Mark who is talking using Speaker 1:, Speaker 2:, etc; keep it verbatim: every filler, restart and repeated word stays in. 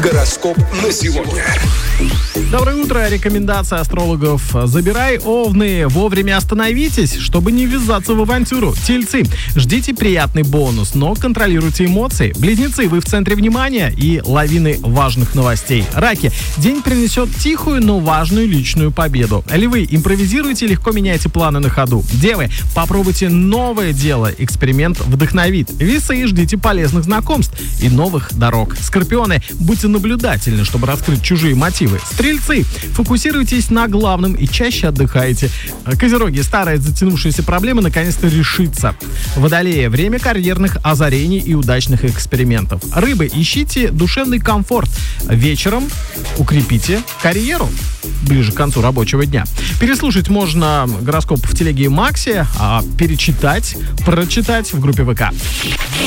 Speaker 1: Гороскоп на сегодня.
Speaker 2: Доброе утро. Рекомендация астрологов. Забирай, овны. Вовремя остановитесь, чтобы не ввязаться в авантюру. Тельцы. Ждите приятный бонус, но контролируйте эмоции. Близнецы. Вы в центре внимания и лавины важных новостей. Раки. День принесет тихую, но важную личную победу. Львы. Импровизируйте, легко меняйте планы на ходу. Девы. Попробуйте новое дело. Эксперимент вдохновит. Весы. Ждите полезных знакомств и новых дорог. Скорпионы. Будьте наблюдательны, чтобы раскрыть чужие мотивы. Стрельцы. Фокусируйтесь на главном и чаще отдыхайте. Козероги. Старая затянувшаяся проблема наконец-то решится. Водолеи. Время карьерных озарений и удачных экспериментов. Рыбы. Ищите душевный комфорт. Вечером укрепите карьеру ближе к концу рабочего дня. Переслушать можно гороскоп в телеге Макси, а перечитать, прочитать в группе ВК.